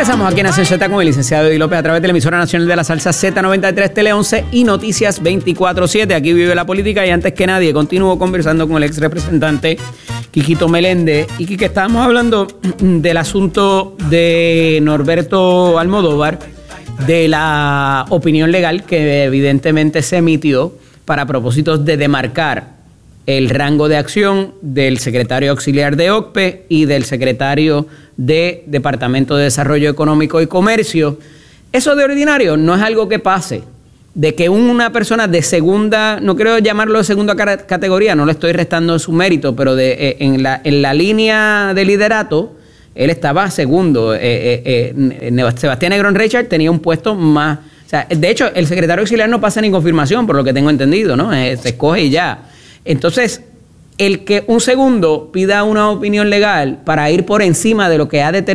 Regresamos aquí en Nación Z con el licenciado Eddie López a través de la emisora nacional de la salsa Z93 Tele 11 y Noticias 24/7. Aquí vive la política y antes que nadie continúo conversando con el ex representante Quiquito Meléndez. Y que estábamos hablando del asunto de Norberto Almodóvar, de la opinión legal que evidentemente se emitió para propósitos de demarcar el rango de acción del secretario auxiliar de OCPE y del secretario de Departamento de Desarrollo Económico y Comercio. Eso de ordinario no es algo que pase, de que una persona de segunda, no quiero llamarlo de segunda categoría, no le estoy restando su mérito, pero en la línea de liderato, él estaba segundo. Sebastián Negrón Richard tenía un puesto más. O sea, de hecho, el secretario auxiliar no pasa ni confirmación, por lo que tengo entendido, ¿no? Se escoge y ya. Entonces, el que un segundo pida una opinión legal para ir por encima de lo que ha determinado